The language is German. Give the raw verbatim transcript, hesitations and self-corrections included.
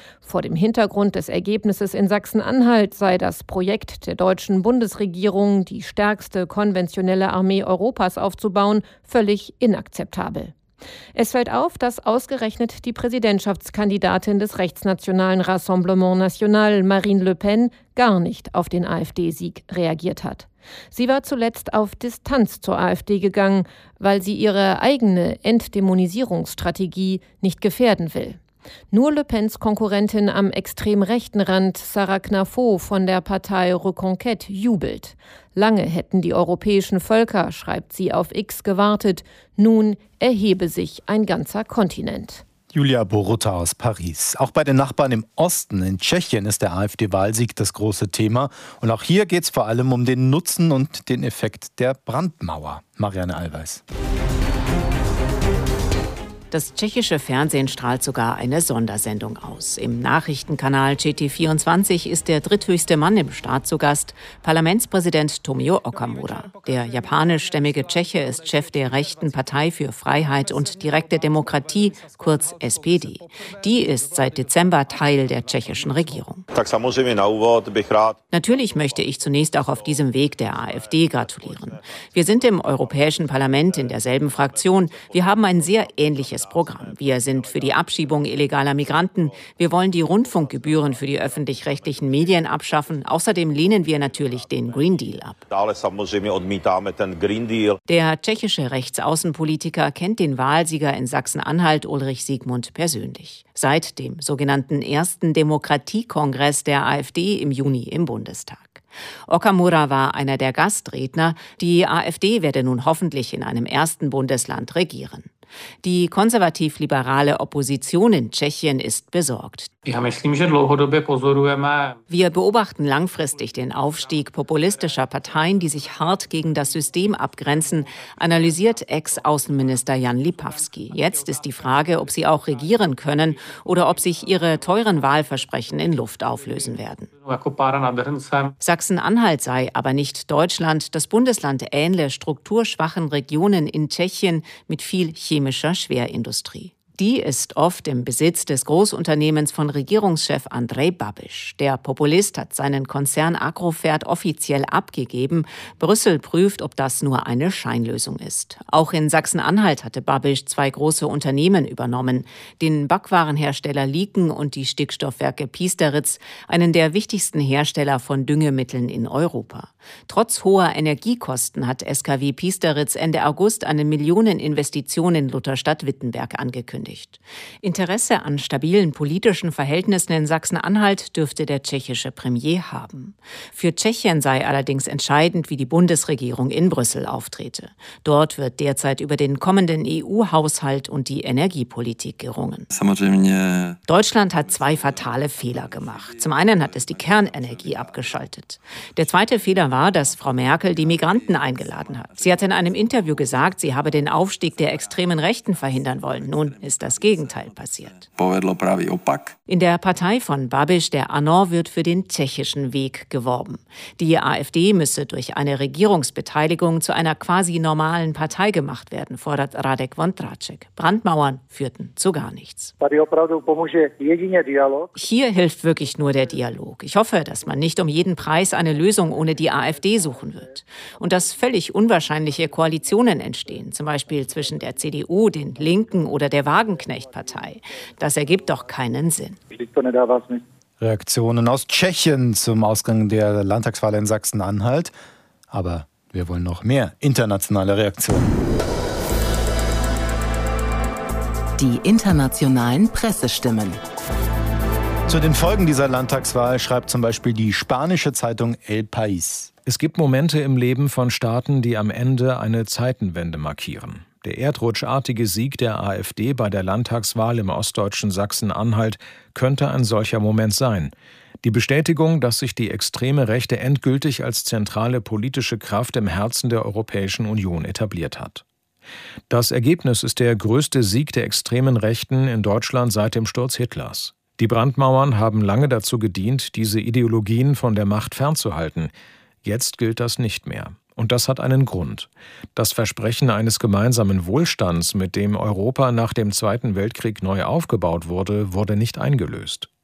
Vor dem Hintergrund des Ergebnisses in Sachsen-Anhalt sei das Projekt der deutschen Bundesregierung, die stärkste konventionelle Armee Europas aufzubauen, völlig inakzeptabel. Es fällt auf, dass ausgerechnet die Präsidentschaftskandidatin des rechtsnationalen Rassemblement National, Marine Le Pen, gar nicht auf den AfD-Sieg reagiert hat. Sie war zuletzt auf Distanz zur AfD gegangen, weil sie ihre eigene Entdämonisierungsstrategie nicht gefährden will. Nur Le Pens Konkurrentin am extrem rechten Rand, Sarah Knafo von der Partei Reconquête, jubelt. Lange hätten die europäischen Völker, schreibt sie auf X, gewartet. Nun erhebe sich ein ganzer Kontinent. Julia Borutta aus Paris. Auch bei den Nachbarn im Osten, in Tschechien, ist der AfD-Wahlsieg das große Thema. Und auch hier geht es vor allem um den Nutzen und den Effekt der Brandmauer. Marianne Allweis. Das tschechische Fernsehen strahlt sogar eine Sondersendung aus. Im Nachrichtenkanal C T vierundzwanzig ist der dritthöchste Mann im Staat zu Gast, Parlamentspräsident Tomio Okamura. Der japanischstämmige Tscheche ist Chef der rechten Partei für Freiheit und direkte Demokratie, kurz S P D. Die ist seit Dezember Teil der tschechischen Regierung. Natürlich möchte ich zunächst auch auf diesem Weg der AfD gratulieren. Wir sind im Europäischen Parlament in derselben Fraktion. Wir haben ein sehr ähnliches Programm. Wir sind für die Abschiebung illegaler Migranten. Wir wollen die Rundfunkgebühren für die öffentlich-rechtlichen Medien abschaffen. Außerdem lehnen wir natürlich den Green Deal ab. Der tschechische Rechtsaußenpolitiker kennt den Wahlsieger in Sachsen-Anhalt, Ulrich Siegmund, persönlich. Seit dem sogenannten ersten Demokratiekongress der AfD im Juni im Bundestag. Okamura war einer der Gastredner. Die AfD werde nun hoffentlich in einem ersten Bundesland regieren. Die konservativ-liberale Opposition in Tschechien ist besorgt. Wir beobachten langfristig den Aufstieg populistischer Parteien, die sich hart gegen das System abgrenzen, analysiert Ex-Außenminister Jan Lipavský. Jetzt ist die Frage, ob sie auch regieren können oder ob sich ihre teuren Wahlversprechen in Luft auflösen werden. Sachsen-Anhalt sei aber nicht Deutschland. Das Bundesland ähnle strukturschwachen Regionen in Tschechien mit viel chemischer Schwerindustrie. Die ist oft im Besitz des Großunternehmens von Regierungschef Andrej Babiš. Der Populist hat seinen Konzern Agrofert offiziell abgegeben. Brüssel prüft, ob das nur eine Scheinlösung ist. Auch in Sachsen-Anhalt hatte Babiš zwei große Unternehmen übernommen. Den Backwarenhersteller Liken und die Stickstoffwerke Piesteritz, einen der wichtigsten Hersteller von Düngemitteln in Europa. Trotz hoher Energiekosten hat S K W Piesteritz Ende August eine Millioneninvestition in Lutherstadt-Wittenberg angekündigt. Interesse an stabilen politischen Verhältnissen in Sachsen-Anhalt dürfte der tschechische Premier haben. Für Tschechien sei allerdings entscheidend, wie die Bundesregierung in Brüssel auftrete. Dort wird derzeit über den kommenden E U-Haushalt und die Energiepolitik gerungen. Deutschland hat zwei fatale Fehler gemacht. Zum einen hat es die Kernenergie abgeschaltet. Der zweite Fehler war, dass Frau Merkel die Migranten eingeladen hat. Sie hat in einem Interview gesagt, sie habe den Aufstieg der extremen Rechten verhindern wollen. Nun ist das Gegenteil passiert. In der Partei von Babiš, der ANO, wird für den tschechischen Weg geworben. Die AfD müsse durch eine Regierungsbeteiligung zu einer quasi normalen Partei gemacht werden, fordert Radek Vondráček. Brandmauern führten zu gar nichts. Hier hilft wirklich nur der Dialog. Ich hoffe, dass man nicht um jeden Preis eine Lösung ohne die AfD suchen wird. Und dass völlig unwahrscheinliche Koalitionen entstehen, zum Beispiel zwischen der C D U, den Linken oder der Wagenknecht-Partei. Das ergibt doch keinen Sinn. Reaktionen aus Tschechien zum Ausgang der Landtagswahl in Sachsen-Anhalt. Aber wir wollen noch mehr internationale Reaktionen. Die internationalen Pressestimmen. Zu den Folgen dieser Landtagswahl schreibt zum Beispiel die spanische Zeitung El País. Es gibt Momente im Leben von Staaten, die am Ende eine Zeitenwende markieren. Der erdrutschartige Sieg der AfD bei der Landtagswahl im ostdeutschen Sachsen-Anhalt könnte ein solcher Moment sein. Die Bestätigung, dass sich die extreme Rechte endgültig als zentrale politische Kraft im Herzen der Europäischen Union etabliert hat. Das Ergebnis ist der größte Sieg der extremen Rechten in Deutschland seit dem Sturz Hitlers. Die Brandmauern haben lange dazu gedient, diese Ideologien von der Macht fernzuhalten. Jetzt gilt das nicht mehr. Und das hat einen Grund. Das Versprechen eines gemeinsamen Wohlstands, mit dem Europa nach dem Zweiten Weltkrieg neu aufgebaut wurde, wurde nicht eingelöst.